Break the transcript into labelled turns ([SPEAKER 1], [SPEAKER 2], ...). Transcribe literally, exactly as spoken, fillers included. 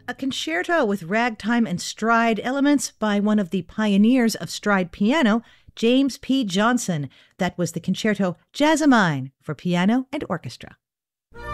[SPEAKER 1] a concerto with ragtime and stride elements by one of the pioneers of stride piano, James P. Johnson. That was the concerto Jas-A-Mine for piano and orchestra.